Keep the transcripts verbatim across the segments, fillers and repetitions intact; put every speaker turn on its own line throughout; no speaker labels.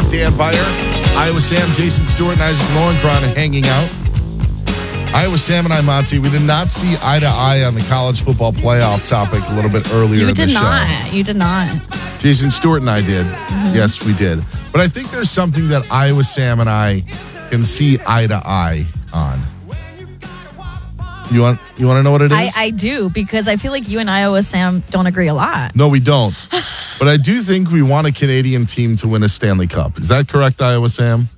Dan Beyer, Iowa Sam, Jason Stewart, and Isaac Lowenkron hanging out. Iowa Sam and I, Monty, we did not see eye to eye on the college football playoff topic a little bit earlier
You
in the
did
show.
not. You did not.
Jason Stewart and I did. Mm-hmm. Yes, we did. But I think there's something that Iowa Sam and I can see eye to eye on. You want you want to know what it is?
I, I do, because I feel like you and Iowa Sam don't agree a lot.
No, we don't. But I do think we want a Canadian team to win a Stanley Cup. Is that correct, Iowa Sam?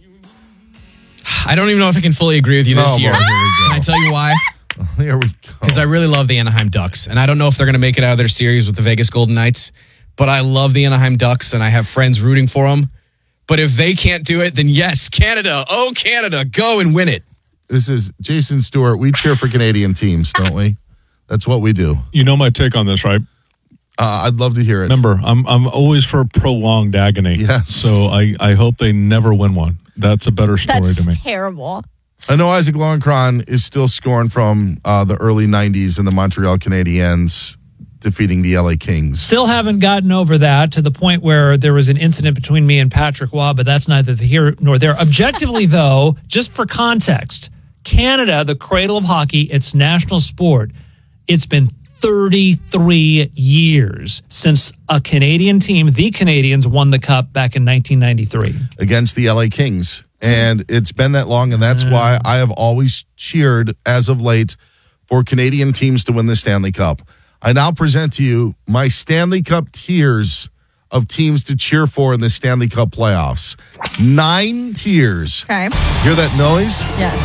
I don't even know if I can fully agree with you this
oh,
year.
Well, here we go.
Can I tell you why?
Here we go.
Because I really love the Anaheim Ducks, and I don't know if they're going to make it out of their series with the Vegas Golden Knights, but I love the Anaheim Ducks, and I have friends rooting for them. But if they can't do it, then yes, Canada, oh, Canada, go and win it.
This is Jason Stewart. We cheer for Canadian teams, don't we? That's what we do.
You know my take on this, right?
Uh, I'd love to hear it.
Remember, I'm I'm always for prolonged agony.
Yes.
So I, I hope they never win one. That's a better story
That's
to me.
terrible.
I know Isaac Lowenkron is still scoring from uh, the early nineties and the Montreal Canadiens defeating the L A Kings.
Still haven't gotten over that to the point where there was an incident between me and Patrick Waugh, but that's neither here nor there. Objectively, though, just for context, Canada, the cradle of hockey, its national sport, it's been thirty-three years since a Canadian team, the Canadians, won the Cup back in nineteen ninety-three.
Against the L A Kings. And it's been that long, and that's why I have always cheered, as of late, for Canadian teams to win the Stanley Cup. I now present to you my Stanley Cup tiers of teams to cheer for in the Stanley Cup playoffs. Nine tiers.
Okay.
Hear that noise?
Yes.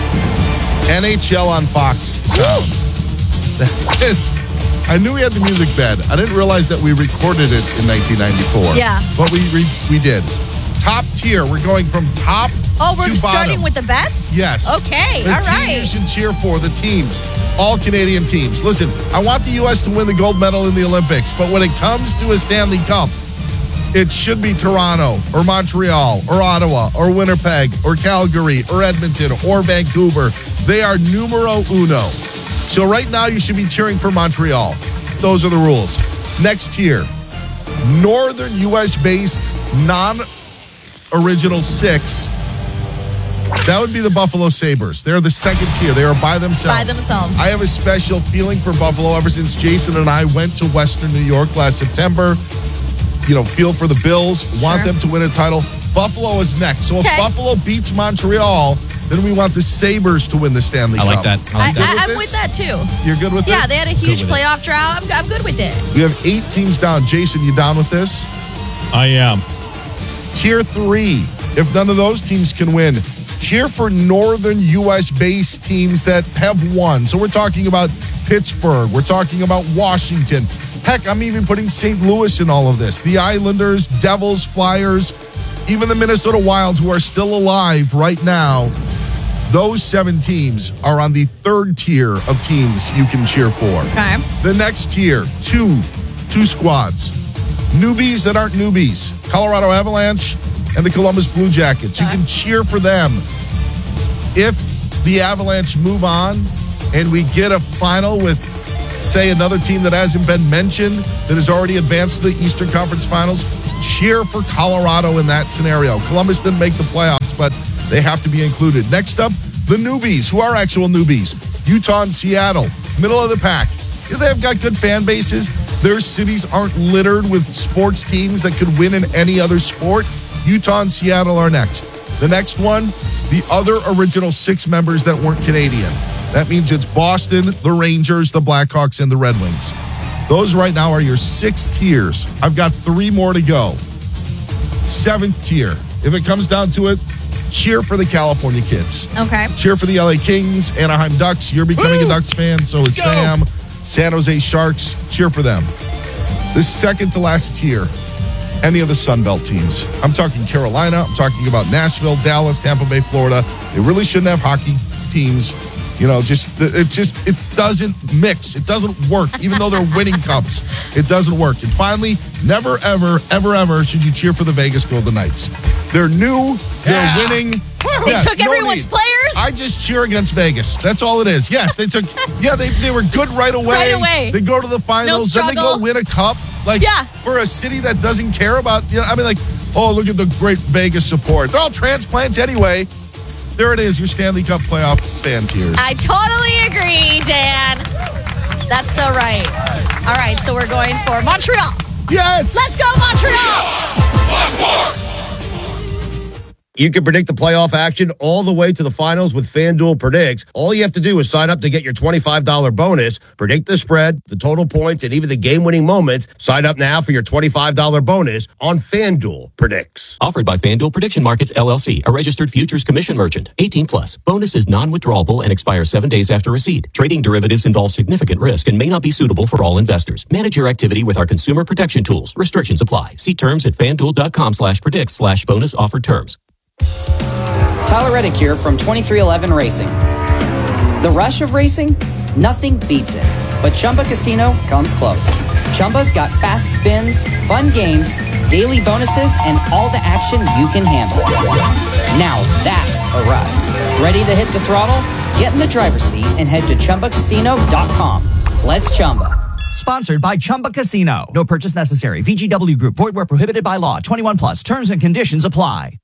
N H L on Fox sound. That is... I knew we had the music bed. I didn't realize that we recorded it in nineteen ninety-four.
Yeah.
But we we, we did. Top tier. We're going from top
Oh, we're
to
starting
bottom.
with the best?
Yes.
Okay,
the
all
team
right.
you should cheer for, the teams, all Canadian teams. Listen, I want the U S to win the gold medal in the Olympics, but when it comes to a Stanley Cup, it should be Toronto or Montreal or Ottawa or Winnipeg or Calgary or Edmonton or Vancouver. They are numero uno. So right now you should be cheering for Montreal. Those are the rules. Next tier, Northern U S-based non-original six. That would be the Buffalo Sabres. They're the second tier. They are by themselves.
By themselves.
I have a special feeling for Buffalo ever since Jason and I went to Western New York last September. You know, feel for the Bills, want
Sure.
them to win a title. Buffalo is next. So if
Okay.
Buffalo beats Montreal, then we want the Sabres to win the Stanley
I
Cup.
like that. I
I,
like that.
I, I'm
this?
with that, too.
You're good with
Yeah,
that?
they had a huge
with it.
playoff drought. I'm, I'm good with it.
We have eight teams down. Jason, you down with this?
I am.
Tier three. If none of those teams can win, cheer for northern U S-based teams that have won. So we're talking about Pittsburgh. We're talking about Washington. Heck, I'm even putting Saint Louis in all of this. The Islanders, Devils, Flyers, even the Minnesota Wild, who are still alive right now. Those seven teams are on the third tier of teams you can cheer for.
Okay.
The next tier, two, two squads. Newbies that aren't newbies. Colorado Avalanche and the Columbus Blue Jackets. You can cheer for them. If the Avalanche move on and we get a final with, say, another team that hasn't been mentioned that has already advanced to the Eastern Conference Finals, cheer for Colorado in that scenario. Columbus didn't make the playoffs, but they have to be included. Next up, the newbies, who are actual newbies. Utah and Seattle, middle of the pack. They've got good fan bases. Their cities aren't littered with sports teams that could win in any other sport. Utah and Seattle are next. The next one, the other original six members that weren't Canadian. That means it's Boston, the Rangers, the Blackhawks, and the Red Wings. Those right now are your six tiers. I've got three more to go. Seventh tier. If it comes down to it, cheer for the California kids.
Okay.
Cheer for the L A Kings, Anaheim Ducks. You're becoming
Woo!
a Ducks fan, so is
Go!
Sam. San Jose Sharks. Cheer for them. The second to last tier, any of the Sun Belt teams. I'm talking Carolina. I'm talking about Nashville, Dallas, Tampa Bay, Florida. They really shouldn't have hockey teams. You know, just it's just it doesn't mix. It doesn't work. Even though they're winning cups, it doesn't work. And finally, never, ever, ever, ever should you cheer for the Vegas Golden Knights. They're new. They're
Yeah.
winning.
They
Yeah,
took
no
everyone's
need.
players?
I just cheer against Vegas. That's all it is. Yes, they took. Yeah, they they were good right away.
Right away.
They go to the finals.
No
then they go
struggle.
win a cup. Like
Yeah.
for a city that doesn't care about. You know, I mean, like Oh, look at the great Vegas support. They're all transplants anyway. There it is, your Stanley Cup playoff fan tears.
I totally agree, Dan. That's so right. All right, so we're going for Montreal.
Yes!
Let's go, Montreal!
You can predict the playoff action all the way to the finals with FanDuel Predicts. All you have to do is sign up to get your twenty-five dollars bonus, predict the spread, the total points, and even the game-winning moments. Sign up now for your twenty-five dollars bonus on FanDuel Predicts.
Offered by FanDuel Prediction Markets, L L C, a registered futures commission merchant. eighteen plus. Bonus is non-withdrawable and expires seven days after receipt. Trading derivatives involves significant risk and may not be suitable for all investors. Manage your activity with our consumer protection tools. Restrictions apply. See terms at FanDuel.com slash predicts slash bonus offered terms.
Tyler Reddick here from twenty-three eleven Racing. The rush of racing? Nothing beats it. But Chumba Casino comes close. Chumba's got fast spins, fun games, daily bonuses, and all the action you can handle. Now that's a ride. Ready to hit the throttle? Get in the driver's seat and head to Chumba Casino dot com. Let's Chumba.
Sponsored by Chumba Casino. No purchase necessary. V G W Group. Void where prohibited by law. twenty-one plus. Terms and conditions apply.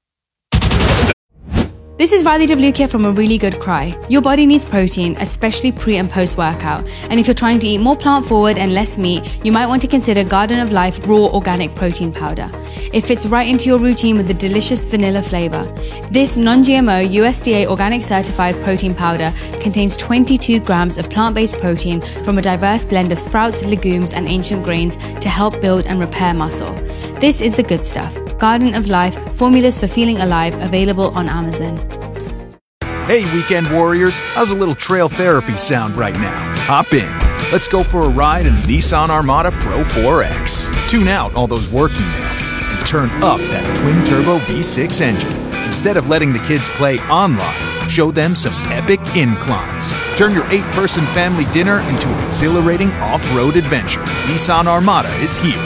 This is Riley W. here from A Really Good Cry. Your body needs protein, especially pre and post workout. And if you're trying to eat more plant forward and less meat, you might want to consider Garden of Life Raw Organic Protein Powder. It fits right into your routine with a delicious vanilla flavor. This non-G M O U S D A organic certified protein powder contains twenty-two grams of plant-based protein from a diverse blend of sprouts, legumes, and ancient grains to help build and repair muscle. This is the good stuff. Garden of Life, formulas for feeling alive, available on Amazon.
Hey, weekend warriors, how's a little trail therapy sound right now? Hop in. Let's go for a ride in the Nissan Armada Pro four X. Tune out all those work emails and turn up that twin-turbo V six engine. Instead of letting the kids play online, show them some epic inclines. Turn your eight-person family dinner into an exhilarating off-road adventure. Nissan Armada is here.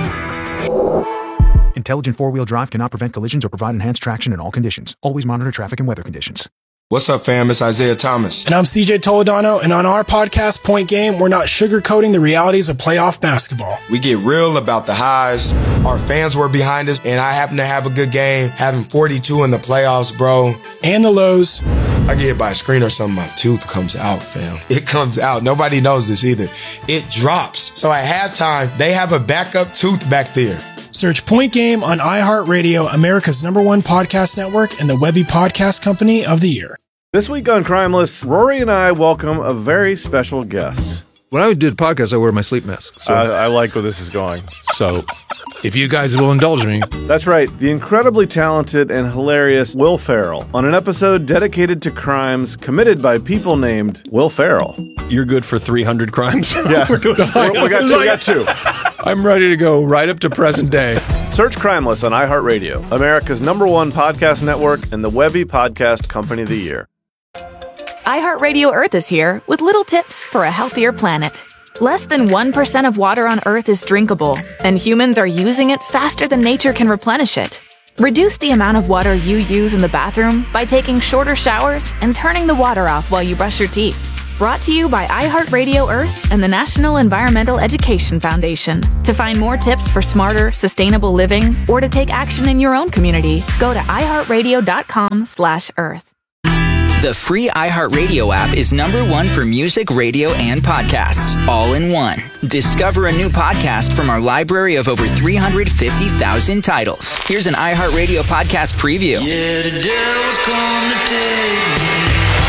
Intelligent four-wheel drive cannot prevent collisions or provide enhanced traction in all conditions. Always monitor traffic and weather conditions.
What's up, fam? It's Isaiah Thomas.
And I'm C J Toledano, and on our podcast, Point Game, we're not sugarcoating the realities of playoff basketball.
We get real about the highs. Our fans were behind us, and I happen to have a good game, having forty-two in the playoffs, bro.
And the lows.
I get hit by a screen or something, my tooth comes out, fam. It comes out. Nobody knows this either. It drops. So at halftime, they have a backup tooth back there.
Search Point Game on iHeartRadio, America's number one podcast network, and the Webby Podcast Company of the Year.
This week on Crimeless, Rory and I welcome a very special guest.
When I do the podcast, I wear my sleep mask. So.
I, I like where this is going.
So, if you guys will indulge me.
That's right. The incredibly talented and hilarious Will Ferrell on an episode dedicated to crimes committed by people named Will Ferrell.
You're good for three hundred crimes?
Yeah. We're doing We're, we, got two, we got two.
I'm ready to go right up to present day.
Search Crimeless on iHeartRadio, America's number one podcast network, and the Webby Podcast Company of the Year.
iHeartRadio Earth is here with little tips for a healthier planet. Less than one percent of water on Earth is drinkable, and humans are using it faster than nature can replenish it. Reduce the amount of water you use in the bathroom by taking shorter showers and turning the water off while you brush your teeth. Brought to you by iHeartRadio Earth and the National Environmental Education Foundation. To find more tips for smarter, sustainable living, or to take action in your own community, go to iHeartRadio.com slash Earth.
The free iHeartRadio app is number one for music, radio, and podcasts, all in one. Discover a new podcast from our library of over three hundred fifty thousand titles. Here's an iHeartRadio podcast preview.
Yeah, the devil's come to take me.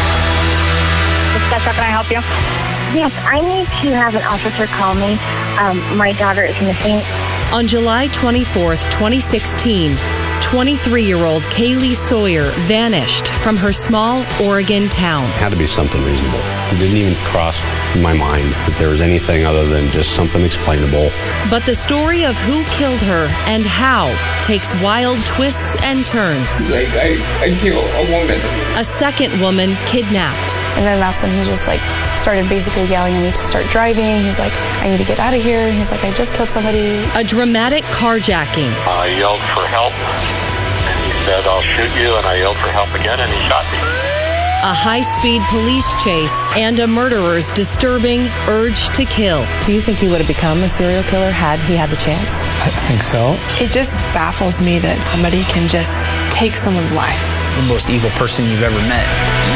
Can I help you? Yes, I need to have an officer call me. Um, my daughter is missing.
On July twenty-fourth, twenty sixteen, twenty-three-year-old Kaylee Sawyer vanished from her small Oregon town.
It had to be something reasonable. It didn't even cross my mind that there was anything other than just something explainable.
But the story of who killed her and how takes wild twists and turns.
Like, I, I killed a woman.
A second woman kidnapped.
And then that's when he just like started basically yelling at me to start driving. He's like, I need to get out of here. He's like, I just killed somebody.
A dramatic carjacking.
I yelled for help, and he said, I'll shoot you, and I yelled for help again, and he shot me.
a high-speed police chase, and a murderer's disturbing urge to kill.
Do you think he would have become a serial killer had he had the chance?
I think so.
It just baffles me that somebody can just take someone's life.
The most evil person you've ever met.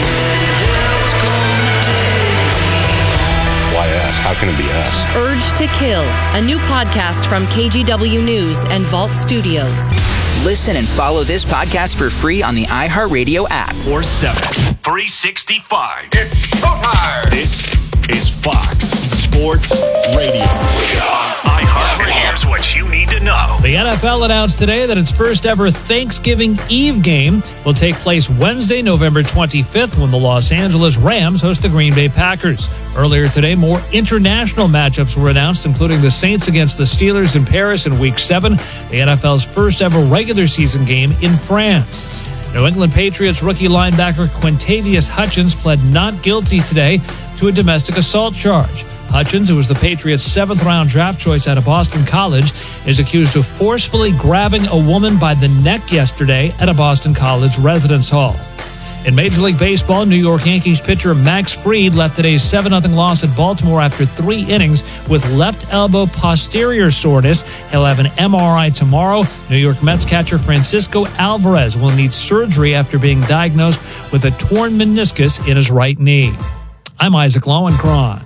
Why us? How can it be us?
Urge to Kill, a new podcast from K G W News and Vault Studios.
Listen and follow this podcast for free on the iHeartRadio app.
Or seven. three sixty-five. It's showtime. This is Fox Sports Radio. On iHeartRadio. Here's what you need to know.
The N F L announced today that its first ever Thanksgiving Eve game will take place Wednesday, November twenty-fifth, when the Los Angeles Rams host the Green Bay Packers. Earlier today, more international matchups were announced, including the Saints against the Steelers in Paris in Week seven, the N F L's first ever regular season game in France. New England Patriots rookie linebacker Quintavious Hutchins pled not guilty today to a domestic assault charge. Hutchins, who was the Patriots' seventh-round draft choice out of Boston College, is accused of forcefully grabbing a woman by the neck yesterday at a Boston College residence hall. In Major League Baseball, New York Yankees pitcher Max Fried left today's seven nothing loss at Baltimore after three innings with left elbow posterior soreness. He'll have an M R I tomorrow. New York Mets catcher Francisco Alvarez will need surgery after being diagnosed with a torn meniscus in his right knee. I'm Isaac Lowenkron.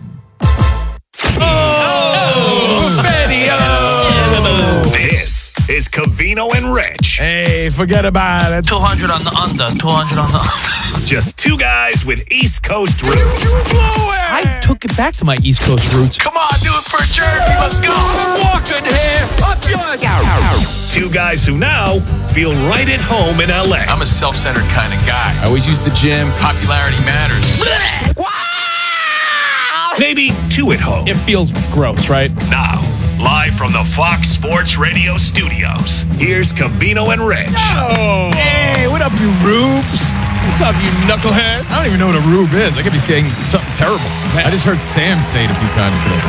This is Covino and Rich.
Hey, forget about it.
two hundred on the under, two hundred on the under.
Just two guys with East Coast roots.
I took it back to my East Coast roots.
Come on, do it for Jersey. Let's go.
Walking here. Up yours.
Two guys who now feel right at home in L A.
I'm a self-centered kind of guy.
I always use the gym.
Popularity matters.
Maybe two at home.
It feels gross, right?
Now, live from the Fox Sports Radio studios, here's Covino and Rich.
Oh, hey, what up, you rubes? What's up, you knucklehead? I don't even know what a rube is. I could be saying something terrible. I just heard Sam say it a few times today.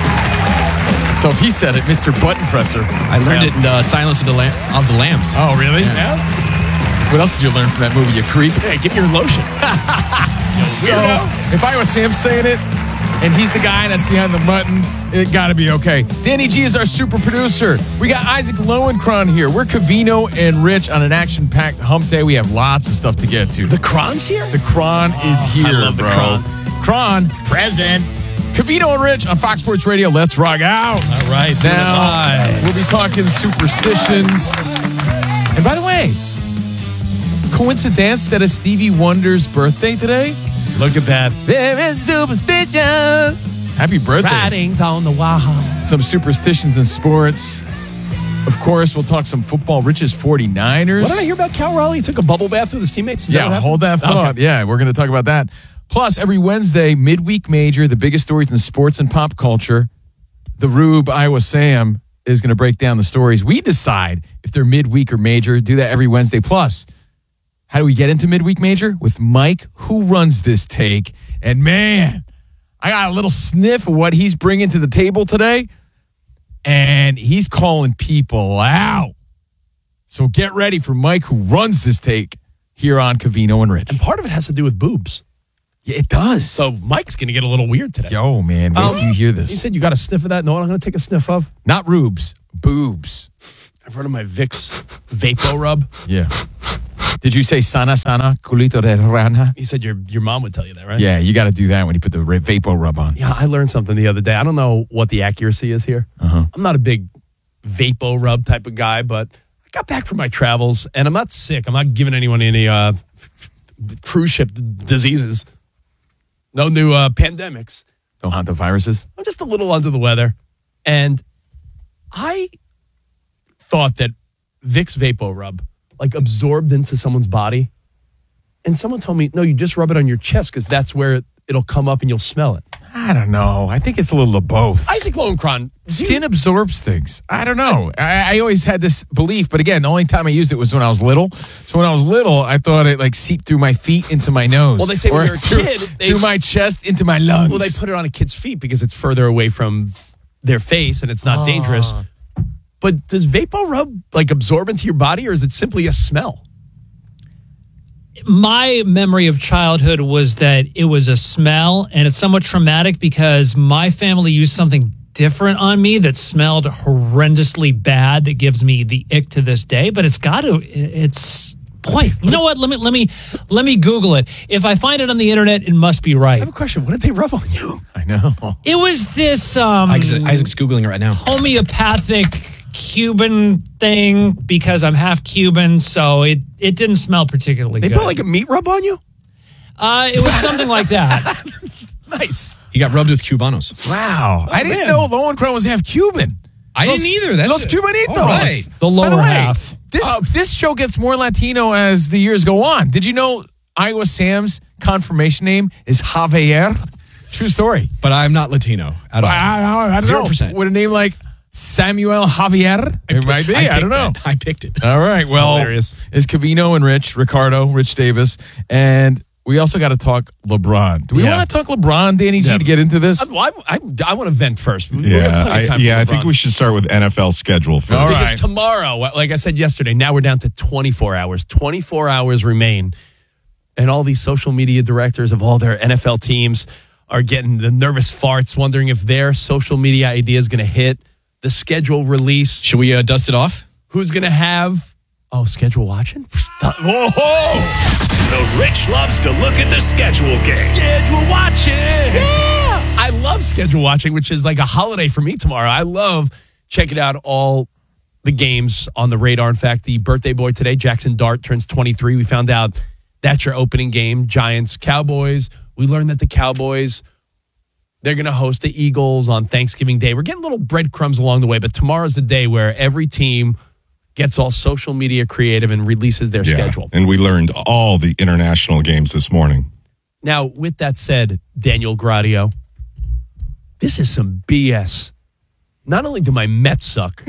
So if he said it, Mister Button Presser.
I learned yeah. it in uh, Silence of the, Lam- of the Lambs.
Oh, really?
Yeah.
yeah. What else did you learn from that movie, you creep? Hey, get your lotion. So if I was Sam saying it, and he's the guy that's behind the button, it got to be okay. Danny G is our super producer. We got Isaac Lowenkron here. We're Covino and Rich on an action-packed hump day. We have lots of stuff to get to.
The Cron's here?
The Cron is here,
I love
bro.
the Cron.
Cron, present. Covino and Rich on Fox Sports Radio. Let's rock out.
All right.
Now, we'll be talking superstitions. And by the way, coincidence that it's Stevie Wonder's birthday today?
Look at that.
There is superstitions. Happy birthday.
Writings on the wall.
Some superstitions in sports. Of course, we'll talk some football. Rich's forty-niners.
What did I hear about Cal Raleigh? He took a bubble bath with his teammates? Is
yeah,
that
hold that thought.
Okay.
Yeah, we're going to talk about that. Plus, every Wednesday, midweek major, the biggest stories in sports and pop culture. The Rube, Iowa Sam, is going to break down the stories. We decide if they're midweek or major. Do that every Wednesday. Plus, how do we get into midweek major? With Mike, who runs this take. And man, I got a little sniff of what he's bringing to the table today. And he's calling people out. So get ready for Mike, who runs this take here on Covino and Rich.
And part of it has to do with boobs.
Yeah, it does.
So Mike's going to get a little weird today.
Yo, man, wait
um,
till you hear this.
You said you got a sniff of that? No, I'm going to take a sniff of?
Not rubes, boobs.
I've heard of my Vicks Vapo Rub.
Yeah. Did you say sana sana culito de rana?
You said your your mom would tell you that, right?
Yeah, you got to do that when you put the Vapo Rub on.
Yeah, I learned something the other day. I don't know what the accuracy is here.
Uh-huh.
I'm not a big Vapo Rub type of guy, but I got back from my travels, and I'm not sick. I'm not giving anyone any uh, cruise ship diseases. No new uh, pandemics.
No hantaviruses?
I'm just a little under the weather. And I thought that Vicks Vapo Rub like absorbed into someone's body. And someone told me, no, you just rub it on your chest because that's where it'll come up and you'll smell it.
I don't know. I think it's a little of both.
Isaac Lowenkron.
Skin absorbs things. I don't know. I, I always had this belief, but again, the only time I used it was when I was little. So when I was little, I thought it like seeped through my feet into my nose.
Well, they say when
or
you're a
through,
kid, they,
through my chest into my lungs.
Well, they put it on a kid's feet because it's further away from their face and it's not
Ah.
dangerous. But does Vapo Rub like absorb into your body, or is it simply a smell? my memory of childhood was that it was a smell, and it's somewhat traumatic because my family used something different on me that smelled horrendously bad that gives me the ick to this day. But it's got to, it's, boy, you know what? Let me, let me, let me Google it. If I find it on the internet, it must be right.
I have a question. What did they rub on you?
I know.
It was this um,
Isaac's, Isaac's Googling it right now.
homeopathic Cuban thing because I'm half Cuban, so it, it didn't smell particularly
They
good.
put like a meat rub on you?
Uh, it was something like that.
Nice.
He got rubbed with Cubanos.
Wow.
Oh,
I didn't
man.
know Lowenkron was half Cuban.
I
Los,
didn't either. That's
Los
it.
Cubanitos.
All right.
The lower
By the way,
half.
This, uh, this show gets more Latino as the years go on. Did you know Iowa Sam's confirmation name is Javier? True story.
But I'm not Latino at all.
I, I, I don't
Zero
know.
percent.
With a name like Samuel Javier? It might be. I,
I
don't know.
That. I picked it.
All right.
It's
well,
hilarious.
It's Cavino and Rich, Ricardo, Rich Davis, and we also got to talk LeBron. Do we
Yeah.
want to talk LeBron, Danny G,
Yeah.
to get into this?
I, I, I want to vent first. We- we
Yeah,
got plenty of
I,
time for
yeah. I
LeBron.
think we should start with N F L schedule first.
All
Because
right.
tomorrow, like I said yesterday, now we're down to twenty-four hours. twenty-four hours remain. And all these social media directors of all their N F L teams are getting the nervous farts, wondering if their social media idea is going to hit. The schedule release.
Should we uh, dust it off?
Who's going to have... Oh, schedule watching? Whoa!
The Rich loves to look at the schedule game.
Schedule watching. Yeah. I love schedule watching, which is like a holiday for me tomorrow. I love checking out all the games on the radar. In fact, the birthday boy today, Jackson Dart, turns twenty-three. We found out that's your opening game, Giants, Cowboys. We learned that the Cowboys, they're going to host the Eagles on Thanksgiving Day. We're getting little breadcrumbs along the way, but tomorrow's the day where every team gets all social media creative and releases their
Yeah.
schedule.
And we learned all the international games this morning.
Now, with that said, Daniel Gradio, this is some B S. Not only do my Mets suck,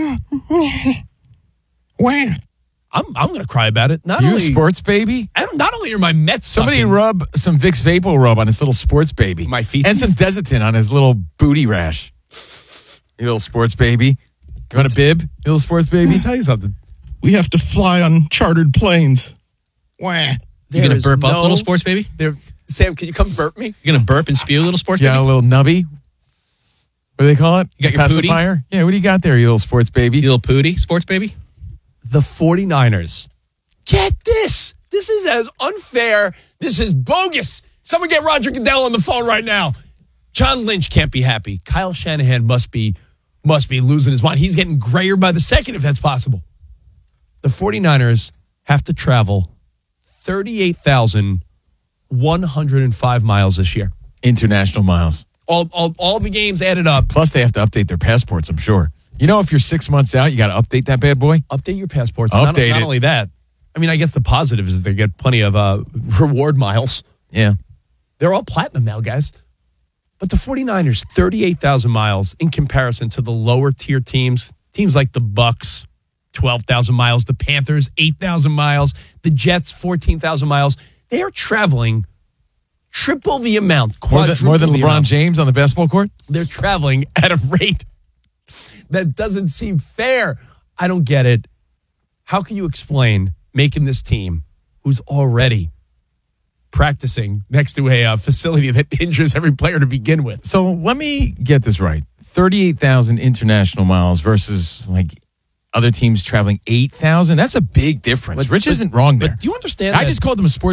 Wow.
I'm I'm going to cry about it. Not
You
only
sports baby?
I don't- not only are my Mets
Somebody
sucking,
rub some Vicks Vapor Rub on his little sports baby.
My feet.
And some Desitin on his little booty rash. You little sports baby. You want a bib, you little sports baby?
Let me tell you something.
We have to fly on chartered planes. Wah.
You
There
gonna
is
burp up,
no-
little sports baby?
There, Sam, can you come burp me?
You gonna burp and spew, little sports
Yeah, a
baby?
little nubby. What do they call it?
You got your pootie?
pacifier? Yeah, what do you got there, you little sports baby?
You little pootie, sports baby?
The 49ers. Get this. This is as unfair. This is bogus. Someone get Roger Goodell on the phone right now. John Lynch can't be happy. Kyle Shanahan must be must be losing his mind. He's getting grayer by the second, if that's possible. The 49ers have to travel thirty-eight thousand one hundred five miles this year.
International miles.
All, all, all the games added up.
Plus, they have to update their passports, I'm sure. You know, if you're six months out, you got to update that bad boy?
Update your passports.
Update
not, not
it.
only that, I mean, I guess the positive is they get plenty of uh, reward miles.
Yeah.
They're all platinum now, guys. But the 49ers, thirty-eight thousand miles in comparison to the lower tier teams. Teams like the Bucks, twelve thousand miles. The Panthers, eight thousand miles. The Jets, fourteen thousand miles. They are traveling triple the amount.
More than, more than
quadruple the
LeBron
amount.
James on the basketball court?
They're traveling at a rate that doesn't seem fair. I don't get it. How can you explain making this team, who's already practicing next to a uh, facility that injures every player to begin with?
So let me get this right. thirty-eight thousand international miles versus like other teams traveling eight thousand. That's a big difference.
But-
Rich
but-
isn't wrong there.
But do you understand
I
that-
just called them a sports